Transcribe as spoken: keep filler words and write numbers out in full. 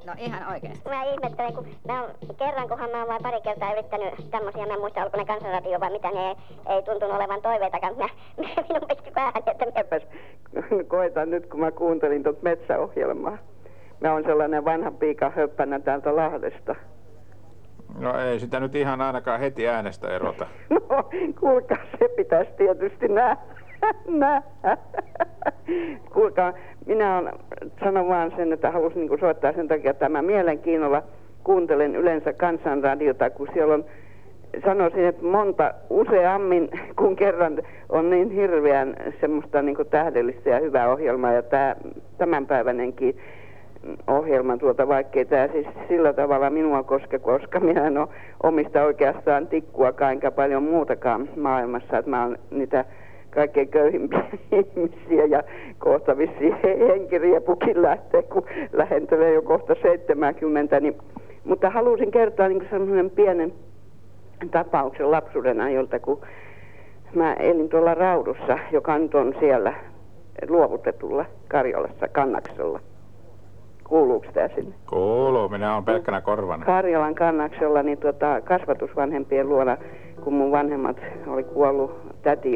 No ihan oikeesti. Mä ihmettelen, kun mä oon kerran, kunhan mä oon vain pari kertaa yrittänyt tämmösiä, mä en muista, olko ne Kansanradio vai mitä, ne ei, ei tuntunut olevan toiveitakaan. Mä, minun pisti päähän, että mä... Koitan nyt, kun mä kuuntelin tuota metsäohjelmaa. Mä oon sellainen vanha piika höppänä täältä Lahdesta. No ei sitä nyt ihan ainakaan heti äänestä erota. No, kuulkaa, se pitäisi tietysti nähdä. nähdä. Kuulkaa, minä on, sanon vaan sen, että halusin niin soittaa sen takia, että mä mielenkiinnolla kuuntelen yleensä Kansanradiota, kun siellä on, sanoisin, että monta useammin kuin kerran on niin hirveän semmoista niin kuin tähdellistä ja hyvää ohjelmaa, ja tämä tämänpäiväinenkin ohjelma tuota, vaikkei tämä siis sillä tavalla minua koske, koska minä en ole omista oikeastaan tikkuakaan enkä paljon muutakaan maailmassa, että mä oon niitä kaikkein köyhimpiä ihmisiä ja kohta vissiin henkiriepukin lähtee, kun lähentelee jo kohta seitsemänkymmentä, niin, mutta halusin kertoa niin sellainen pienen tapauksen lapsuuden ajolta, kun mä elin tuolla Raudussa, joka nyt on siellä luovutetulla Karjalassa, Kannaksella. Kuuluuko tämä sinne? Kuuluu, minä olen pelkkänä korvana. Karjalan Kannaksella, niin tota, kasvatusvanhempien luona, kun mun vanhemmat oli kuollut, täti